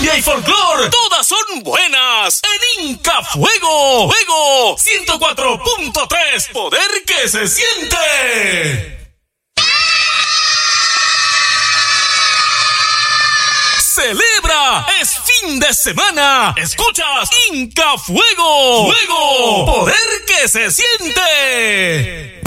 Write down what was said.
cumbia y folclor, todas son buenas. En Inca Fuego, Fuego 104.3, poder que se siente. Celebra, es fin de semana. Escuchas Inca Fuego, Fuego, poder que se siente.